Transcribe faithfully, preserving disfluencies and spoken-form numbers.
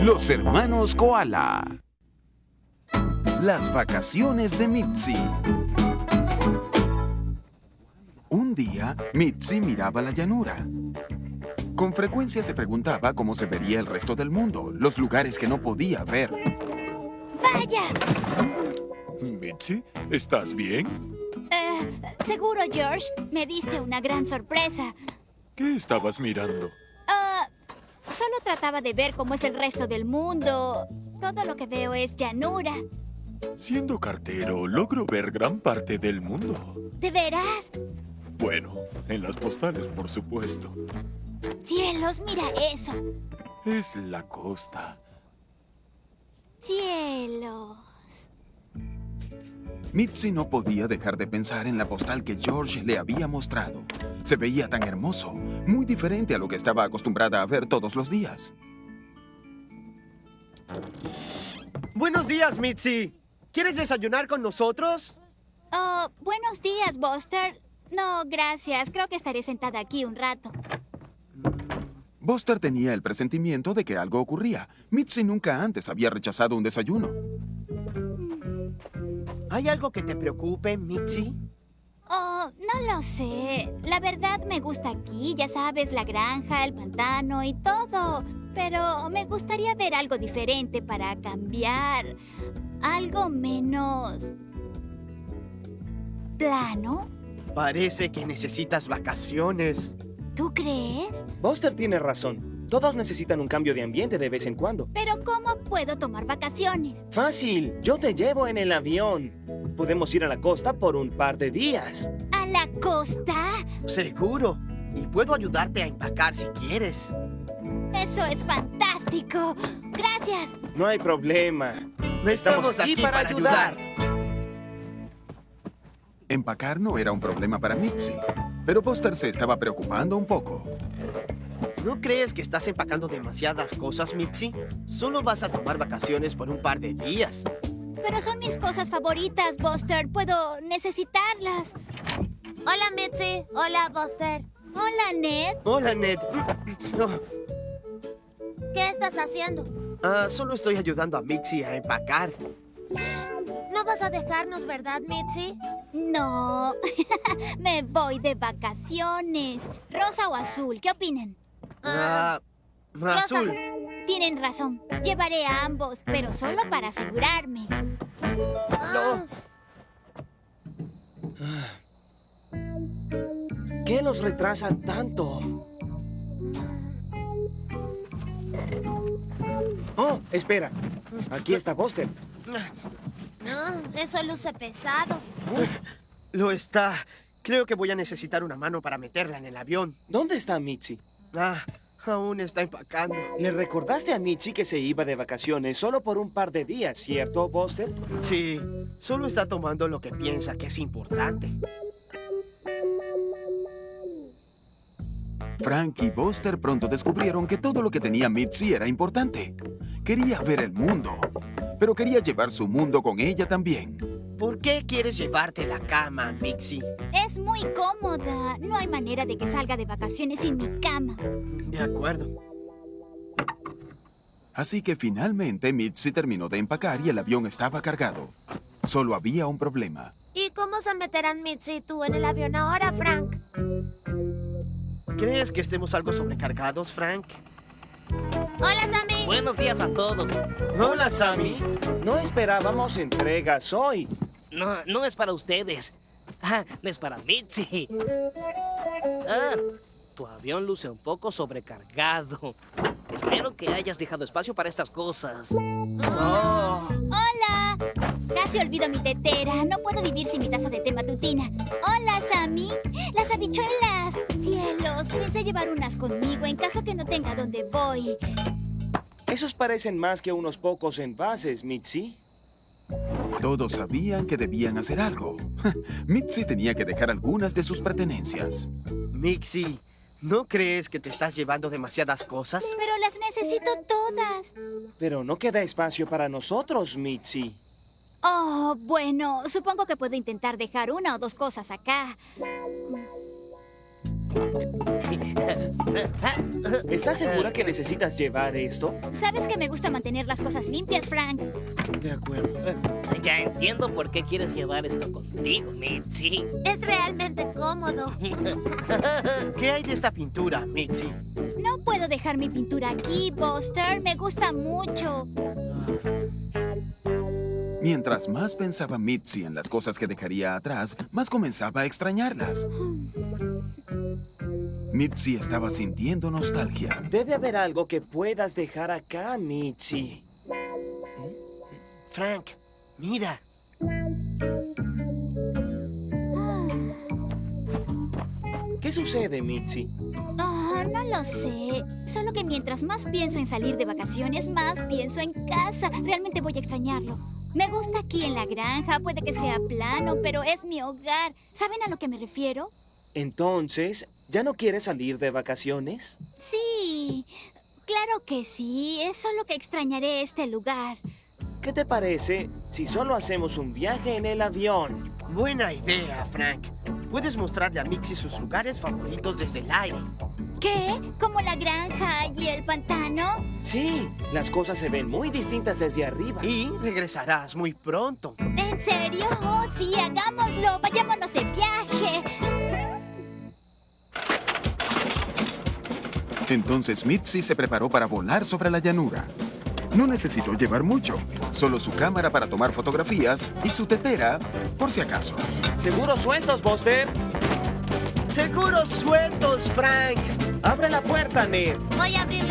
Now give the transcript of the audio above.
Los hermanos Koala. Las vacaciones de Mitzi. Un día, Mitzi miraba la llanura. Con frecuencia se preguntaba cómo se vería el resto del mundo, los lugares que no podía ver. ¡Vaya! Mitzi, ¿estás bien? Eh, seguro, George. Me diste una gran sorpresa. ¿Qué estabas mirando? Ah, solo trataba de ver cómo es el resto del mundo. Todo lo que veo es llanura. Siendo cartero, logro ver gran parte del mundo. ¿De veras? Bueno, en las postales, por supuesto. Cielos, mira eso. Es la costa. Cielos. Mitzi no podía dejar de pensar en la postal que George le había mostrado. Se veía tan hermoso, muy diferente a lo que estaba acostumbrada a ver todos los días. Buenos días, Mitzi. ¿Quieres desayunar con nosotros? Oh, buenos días, Buster. No, gracias. Creo que estaré sentada aquí un rato. Buster tenía el presentimiento de que algo ocurría. Mitzi nunca antes había rechazado un desayuno. ¿Hay algo que te preocupe, Mitzi? Oh, no lo sé. La verdad me gusta aquí, ya sabes, la granja, el pantano y todo. Pero me gustaría ver algo diferente para cambiar. Algo menos... ¿plano? Parece que necesitas vacaciones. ¿Tú crees? Buster tiene razón. Todos necesitan un cambio de ambiente de vez en cuando. Pero ¿cómo puedo tomar vacaciones? Fácil, yo te llevo en el avión. Podemos ir a la costa por un par de días. ¿A la costa? Seguro. Y puedo ayudarte a empacar si quieres. Eso es fantástico. Gracias. No hay problema. No estamos aquí para ayudar. Empacar no era un problema para Mitzi, pero Buster se estaba preocupando un poco. ¿No crees que estás empacando demasiadas cosas, Mitzi? Solo vas a tomar vacaciones por un par de días. Pero son mis cosas favoritas, Buster. Puedo necesitarlas. Hola, Mitzi. Hola, Buster. Hola, Ned. Hola, Ned. No, ¿Qué estás haciendo? ah, solo estoy ayudando a Mitzi a empacar. No vas a dejarnos, ¿verdad, Mitzi? No. Me voy de vacaciones. ¿Rosa o azul? ¿Qué opinan? Ah, azul. Rosa. Tienen razón. Llevaré a ambos, pero solo para asegurarme. No. ¿Qué los retrasa tanto? Oh, espera. Aquí está Buster. No, eso luce pesado. Lo está. Creo que voy a necesitar una mano para meterla en el avión. ¿Dónde está Mitzi? Ah, aún está empacando. Le recordaste a Mitzi que se iba de vacaciones solo por un par de días, ¿cierto, Buster? Sí, solo está tomando lo que piensa que es importante. Frank y Buster pronto descubrieron que todo lo que tenía Mitzi era importante. Quería ver el mundo, pero quería llevar su mundo con ella también. ¿Por qué quieres llevarte la cama, Mitzi? Es muy cómoda. No hay manera de que salga de vacaciones sin mi cama. De acuerdo. Así que finalmente Mitzi terminó de empacar y el avión estaba cargado. Solo había un problema. ¿Y cómo se meterán Mitzi y tú en el avión ahora, Frank? ¿Crees que estemos algo sobrecargados, Frank? Hola, Sammy. Buenos días a todos. Hola, Sammy. No esperábamos entregas hoy. No, no es para ustedes. Ah, es para Mitzi. Ah, tu avión luce un poco sobrecargado. Espero que hayas dejado espacio para estas cosas. Oh. Hola. Casi olvido mi tetera. No puedo vivir sin mi taza de té matutina. Hola, Sammy. Las habichuelas. Cielos, pensé llevar unas conmigo en caso que no tenga dónde voy. Esos parecen más que unos pocos envases, Mitzi. Todos sabían que debían hacer algo. Mitzi tenía que dejar algunas de sus pertenencias. Mitzi, ¿no crees que te estás llevando demasiadas cosas? Pero las necesito todas. Pero no queda espacio para nosotros, Mitzi. Oh, bueno, supongo que puedo intentar dejar una o dos cosas acá. ¿Estás segura que necesitas llevar esto? Sabes que me gusta mantener las cosas limpias, Frank. De acuerdo. Ya entiendo por qué quieres llevar esto contigo, Mitzi. Es realmente cómodo. ¿Qué hay de esta pintura, Mitzi? No puedo dejar mi pintura aquí, Buster. Me gusta mucho. Mientras más pensaba Mitzi en las cosas que dejaría atrás, más comenzaba a extrañarlas. Mitzi estaba sintiendo nostalgia. Debe haber algo que puedas dejar acá, Mitzi. Frank, mira. ¿Qué sucede, Mitzi? Oh, no lo sé. Solo que mientras más pienso en salir de vacaciones, más pienso en casa. Realmente voy a extrañarlo. Me gusta aquí en la granja. Puede que sea plano, pero es mi hogar. ¿Saben a lo que me refiero? Entonces, ¿ya no quieres salir de vacaciones? Sí, claro que sí. Es solo que extrañaré este lugar. ¿Qué te parece si solo hacemos un viaje en el avión? Buena idea, Frank. Puedes mostrarle a Mitzi sus lugares favoritos desde el aire. ¿Qué? ¿Como la granja y el pantano? Sí, las cosas se ven muy distintas desde arriba. Y regresarás muy pronto. ¿En serio? Oh, sí, hagámoslo. Vayámonos de viaje. Entonces Mitzi se preparó para volar sobre la llanura. No necesitó llevar mucho, solo su cámara para tomar fotografías y su tetera, por si acaso. ¿Seguros sueltos, Buster? ¡Seguros sueltos, Frank! ¡Abre la puerta, Ned! Voy a abrir la